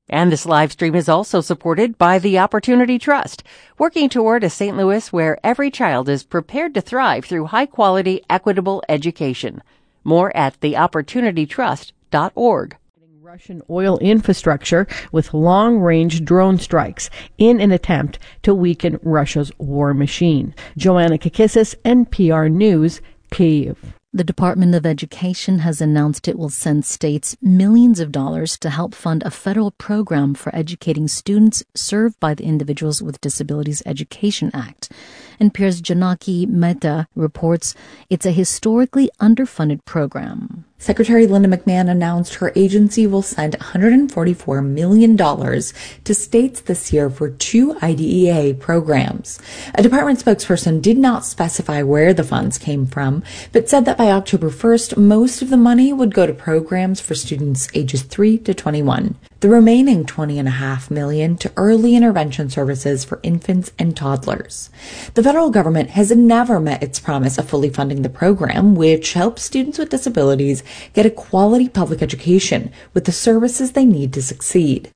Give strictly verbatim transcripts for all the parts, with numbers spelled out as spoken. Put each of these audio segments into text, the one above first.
And this live stream is also supported by the Opportunity Trust, working toward a Saint Louis where every child is prepared to thrive through high-quality, equitable education. More at the opportunity trust dot org. Russian oil infrastructure with long-range drone strikes in an attempt to weaken Russia's war machine. Joanna Kakissis, N P R News, Kyiv. The Department of Education has announced it will send states millions of dollars to help fund a federal program for educating students served by the Individuals with Disabilities Education Act. N P R's Janaki Mehta reports it's a historically underfunded program. Secretary Linda McMahon announced her agency will send one hundred forty-four million dollars to states this year for two I D E A programs. A department spokesperson did not specify where the funds came from, but said that by October first, most of the money would go to programs for students ages three to twenty-one. The remaining twenty point five million dollars to early intervention services for infants and toddlers. The federal government has never met its promise of fully funding the program, which helps students with disabilities get a quality public education with the services they need to succeed.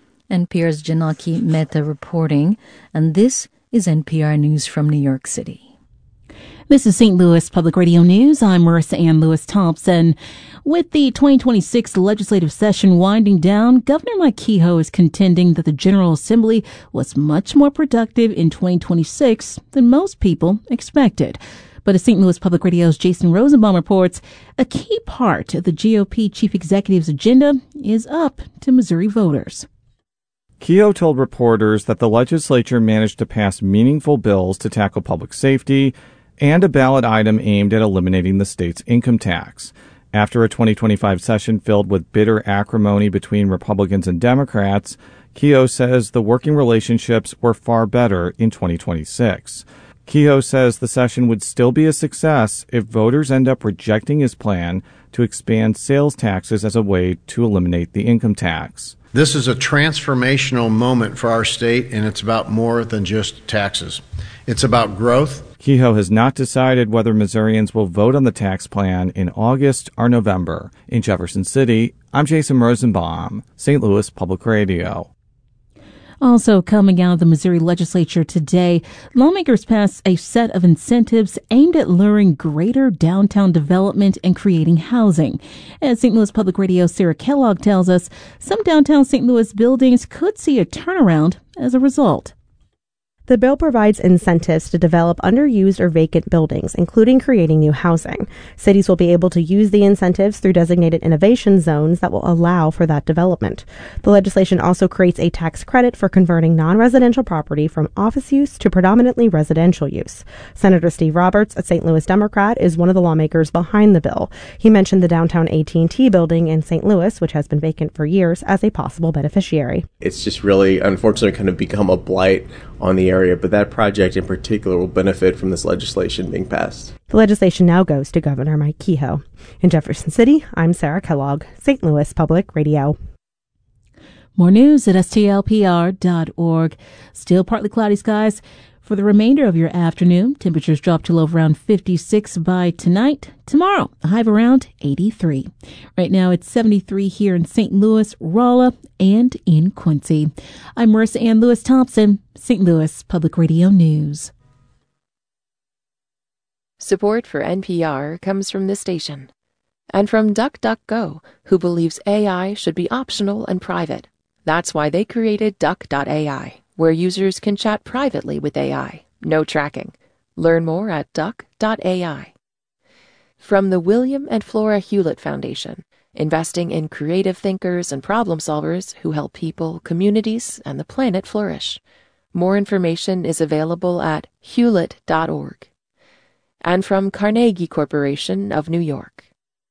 N P R's Janaki Mehta reporting, and this is N P R News from New York City. This is Saint Louis Public Radio News. I'm Marissa Ann Lewis-Thompson. With the twenty twenty-six legislative session winding down, Governor Mike Kehoe is contending that the General Assembly was much more productive in twenty twenty-six than most people expected. But as Saint Louis Public Radio's Jason Rosenbaum reports, a key part of the G O P chief executive's agenda is up to Missouri voters. Kehoe told reporters that the legislature managed to pass meaningful bills to tackle public safety and a ballot item aimed at eliminating the state's income tax. After a twenty twenty-five session filled with bitter acrimony between Republicans and Democrats, Kehoe says the working relationships were far better in twenty twenty-six. Kehoe says the session would still be a success if voters end up rejecting his plan to expand sales taxes as a way to eliminate the income tax. This is a transformational moment for our state, and it's about more than just taxes. It's about growth. Kehoe has not decided whether Missourians will vote on the tax plan in August or November. In Jefferson City, I'm Jason Rosenbaum, Saint Louis Public Radio. Also coming out of the Missouri legislature today, lawmakers passed a set of incentives aimed at luring greater downtown development and creating housing. As Saint Louis Public Radio Sarah Kellogg tells us, some downtown Saint Louis buildings could see a turnaround as a result. The bill provides incentives to develop underused or vacant buildings, including creating new housing. Cities will be able to use the incentives through designated innovation zones that will allow for that development. The legislation also creates a tax credit for converting non-residential property from office use to predominantly residential use. Senator Steve Roberts, a Saint Louis Democrat, is one of the lawmakers behind the bill. He mentioned the downtown A T and T building in Saint Louis, which has been vacant for years, as a possible beneficiary. It's just really, unfortunately, kind of become a blight on the area, but that project in particular will benefit from this legislation being passed. The legislation now goes to Governor Mike Kehoe. In Jefferson City, I'm Sarah Kellogg, Saint Louis Public Radio. More news at S T L P R dot org. Still partly cloudy skies for the remainder of your afternoon. Temperatures drop to low of around fifty-six by tonight. Tomorrow, a high of around eighty-three. Right now, it's seventy-three here in Saint Louis, Rolla, and in Quincy. I'm Marissa Ann Lewis-Thompson, Saint Louis Public Radio News. Support for N P R comes from this station and from DuckDuckGo, who believes A I should be optional and private. That's why they created Duck dot A I, where users can chat privately with A I. No tracking. Learn more at Duck dot A I. From the William and Flora Hewlett Foundation, investing in creative thinkers and problem solvers who help people, communities, and the planet flourish. More information is available at hewlett dot org. And from Carnegie Corporation of New York.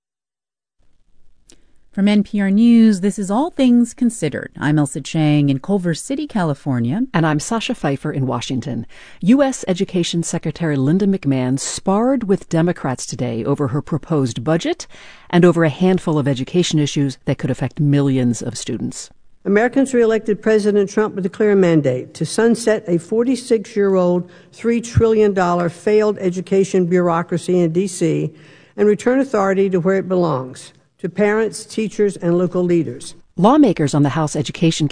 From N P R News, this is All Things Considered. I'm Elsa Chang in Culver City, California. And I'm Sasha Pfeiffer in Washington. U S. Education Secretary Linda McMahon sparred with Democrats today over her proposed budget and over a handful of education issues that could affect millions of students. Americans reelected President Trump with a clear mandate to sunset a forty-six-year-old, three trillion dollars failed education bureaucracy in D C and return authority to where it belongs, to parents, teachers, and local leaders. Lawmakers on the House Education